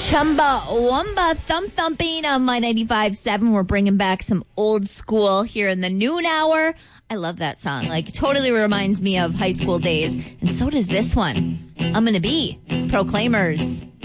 Chumbawamba thump thumping on my 95.7. We're bringing back some old school here in the noon hour. I love that song. Like, totally reminds me of high school days. And so does this one. I'm gonna be Proclaimers.